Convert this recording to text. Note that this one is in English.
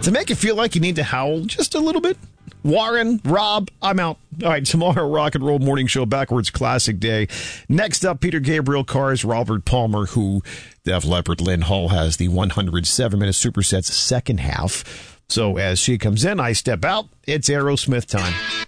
To make it feel like you need to howl just a little bit. Warren, Rob, I'm out. All right, tomorrow, Rock and Roll Morning Show, Backwards Classic Day. Next up, Peter Gabriel, Cars, Robert Palmer, who Def Leppard, Lynn Hall has the 107-minute supersets second half. So as she comes in, I step out. It's Aerosmith time.